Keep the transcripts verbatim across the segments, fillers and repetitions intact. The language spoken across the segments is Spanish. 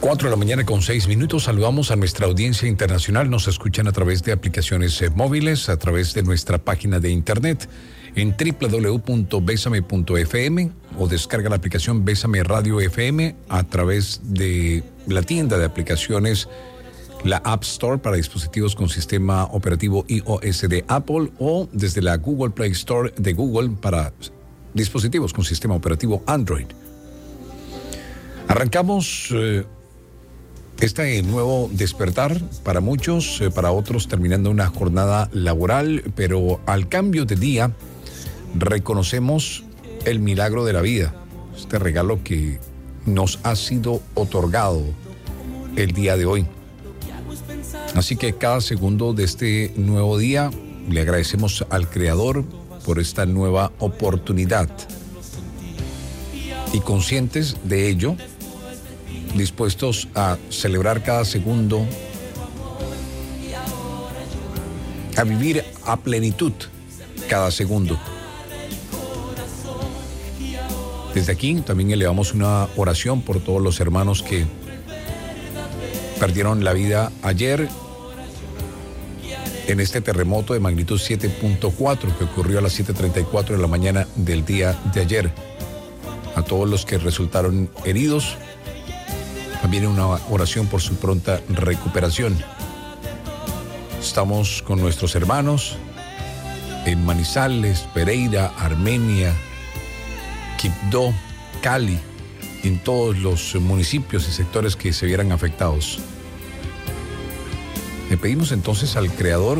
Cuatro de la mañana con seis minutos. Saludamos a nuestra audiencia internacional. Nos escuchan a través de aplicaciones eh, móviles, a través de nuestra página de internet en doble u doble u doble u punto besame punto efe eme o descarga la aplicación Bésame Radio F M a través de la tienda de aplicaciones, la App Store para dispositivos con sistema operativo iOS de Apple o desde la Google Play Store de Google para dispositivos con sistema operativo Android. Arrancamos eh, este nuevo despertar para muchos, eh, para otros terminando una jornada laboral, pero al cambio de día reconocemos el milagro de la vida, este regalo que nos ha sido otorgado el día de hoy. Así que cada segundo de este nuevo día le agradecemos al Creador por esta nueva oportunidad y conscientes de ello, dispuestos a celebrar cada segundo, a vivir a plenitud cada segundo. Desde aquí también elevamos una oración por todos los hermanos que perdieron la vida ayer en este terremoto de magnitud siete punto cuatro que ocurrió a las siete treinta y cuatro de la mañana del día de ayer. A todos los que resultaron heridos, también una oración por su pronta recuperación. Estamos con nuestros hermanos en Manizales, Pereira, Armenia, Quibdó, Cali, en todos los municipios y sectores que se vieran afectados. Le pedimos entonces al Creador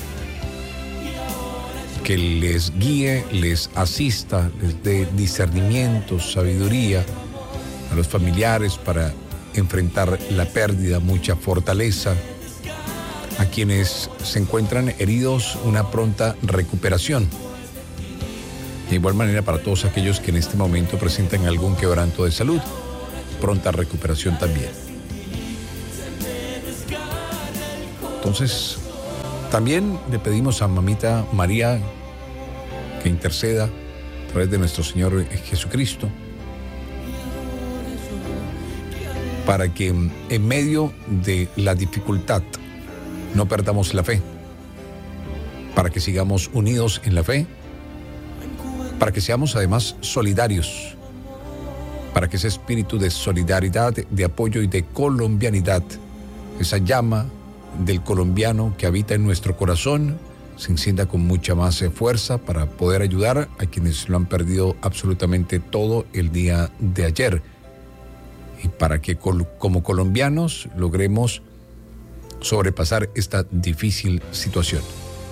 que les guíe, les asista, les dé discernimiento, sabiduría a los familiares para enfrentar la pérdida, mucha fortaleza. A quienes se encuentran heridos, una pronta recuperación. De igual manera para todos aquellos que en este momento presentan algún quebranto de salud, pronta recuperación también. Entonces, también le pedimos a Mamita María que interceda a través de nuestro Señor Jesucristo para que en medio de la dificultad no perdamos la fe, para que sigamos unidos en la fe, para que seamos además solidarios, para que ese espíritu de solidaridad, de apoyo y de colombianidad, esa llama del colombiano que habita en nuestro corazón, se encienda con mucha más fuerza para poder ayudar a quienes lo han perdido absolutamente todo el día de ayer. Y para que como colombianos logremos sobrepasar esta difícil situación.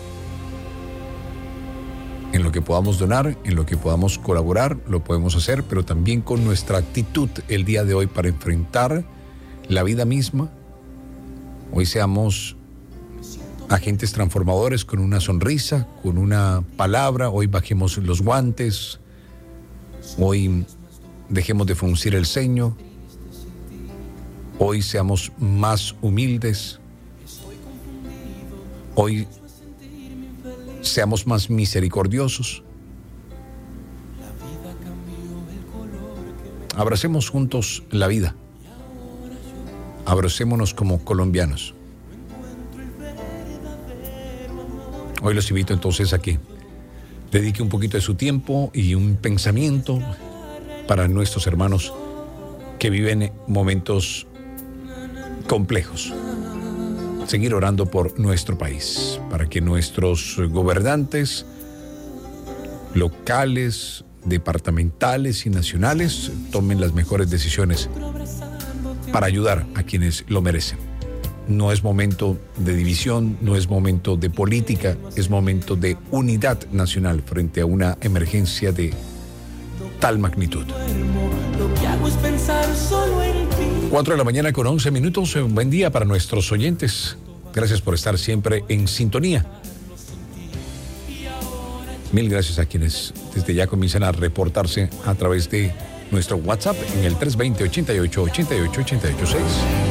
En lo que podamos donar, en lo que podamos colaborar, lo podemos hacer, pero también con nuestra actitud el día de hoy para enfrentar la vida misma. Hoy seamos agentes transformadores con una sonrisa, con una palabra. Hoy bajemos los guantes. Hoy dejemos de fruncir el ceño. Hoy seamos más humildes. Hoy seamos más misericordiosos. Abracemos juntos la vida. Abracémonos como colombianos. Hoy los invito entonces a que dedique un poquito de su tiempo y un pensamiento para nuestros hermanos que viven momentos complejos. Seguir orando por nuestro país, para que nuestros gobernantes locales, departamentales y nacionales tomen las mejores decisiones para ayudar a quienes lo merecen. No es momento de división, no es momento de política, es momento de unidad nacional frente a una emergencia de tal magnitud. Cuatro de la mañana con once minutos. Un buen día para nuestros oyentes. Gracias por estar siempre en sintonía. Mil gracias a quienes desde ya comienzan a reportarse a través de nuestro WhatsApp en el tres dos cero, ochenta y ocho, ochenta y ocho, ochenta y ocho, seis.